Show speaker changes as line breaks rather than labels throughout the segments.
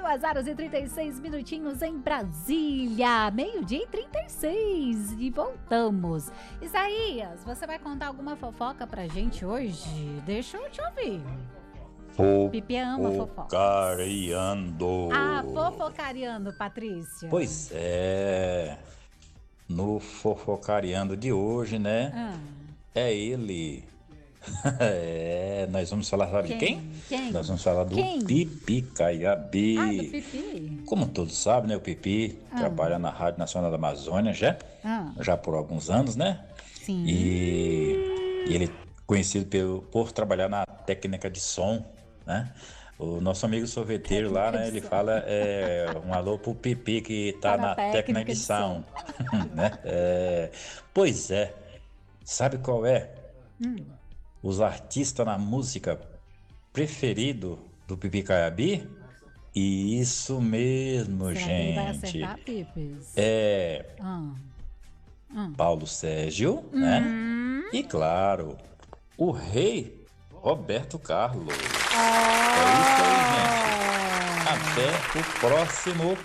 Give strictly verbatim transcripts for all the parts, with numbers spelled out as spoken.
duas horas e trinta e seis minutinhos em Brasília. Meio-dia e trinta e seis. E voltamos. Isaías, você vai contar alguma fofoca pra gente hoje? Deixa eu te ouvir. Pipi ama fofoca.
Fofocariando.
Ah, fofocariando, Patrícia.
Pois é. No Fofocariando de hoje, né?
Ah.
É ele. É, nós vamos falar, sabe de quem?
Quem?
Nós vamos falar do
Quem?
Pipi Caiabi.
Ah, do Pipi.
Como todos sabem, né? O Pipi
Ah.
trabalha na Rádio Nacional da Amazônia já,
Ah.
já por alguns anos, né?
Sim.
E, e ele é conhecido pelo, por trabalhar na técnica de som, né? O nosso amigo sorveteiro lá, né? Ele fala é, um alô pro Pipi que tá,
Tá na
na técnica,
técnica
de
de
som. né? É, pois é. Sabe qual é?
Hum.
Os artistas na música preferido do Pipi Caiabi? Isso mesmo,
Será
gente.
que ele vai acertar, Pipis?
É
Ah. Ah.
Paulo Sérgio, né?
Hum.
E claro, o rei Roberto Carlos.
Ah.
É isso aí, gente. Até o próximo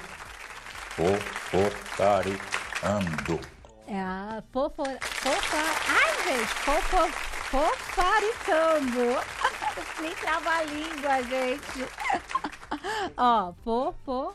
Fofocariando.
É a fofo... Fofa... Ai, gente, fofo... Fofaricando. Nem trava a língua, gente. Ó, fofo...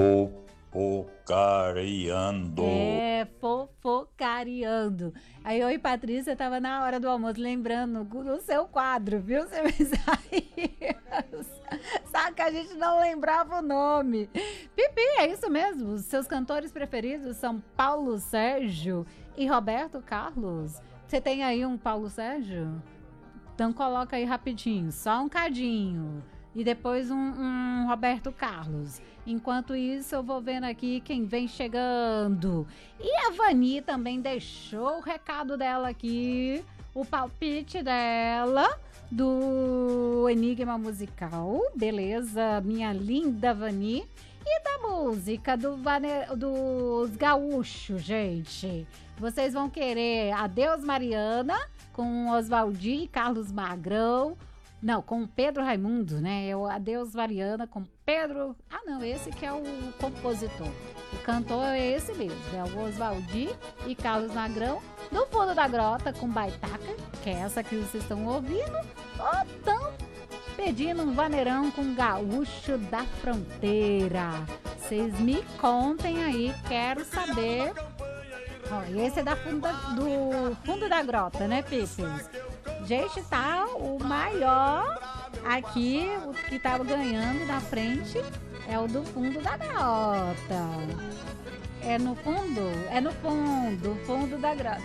Fofocariando.
É, fofocariando. Aí eu e Patrícia tava na hora do almoço lembrando do seu quadro, viu, seu Isaías? Sabe que a gente não lembrava o nome. Pipi, é isso mesmo. Os seus cantores preferidos são Paulo Sérgio e Roberto Carlos. Você tem aí um Paulo Sérgio? Então coloca aí rapidinho, só um cadinho. E depois um, um Roberto Carlos. Enquanto isso, eu vou vendo aqui quem vem chegando. E a Vani também deixou o recado dela aqui, o palpite dela do Enigma Musical. Beleza, minha linda Vani. E da música do Vane... dos gaúchos, gente. Vocês vão querer Adeus Mariana com Oswaldi e Carlos Magrão. Não, com Pedro Raimundo, né? É o Adeus Mariana com Pedro... Ah, não, esse que é o compositor. O cantor é esse mesmo, é o Oswaldi e Carlos Magrão. No Fundo da Grota com Baitaca, que é essa que vocês estão ouvindo. Ou tão pedindo um vaneirão com Gaúcho da Fronteira. Vocês me contem aí, quero saber. Ó, esse é da fundo da, do Fundo da Grota, né, Pipis? Gente, tá o maior aqui, o que tava ganhando na frente é o do Fundo da Grota. É no fundo? É no fundo, fundo da grota.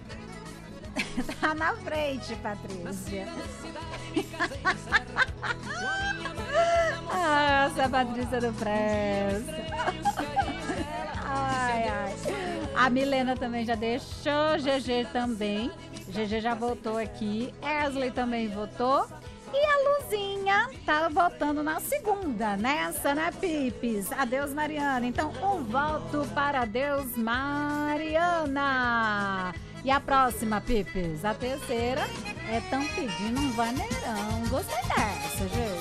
Tá na frente, Patrícia. Ah, essa Patrícia não presta. Ai, ai. A Milena também já deixou, G G também. G G já votou aqui, Wesley também votou. E a Luzinha tá votando na segunda, nessa, né, Pipis? Adeus, Mariana. Então, um voto para Adeus, Mariana. E a próxima, Pipis? A terceira é tão pedindo um vaneirão. Gostei dessa, gente.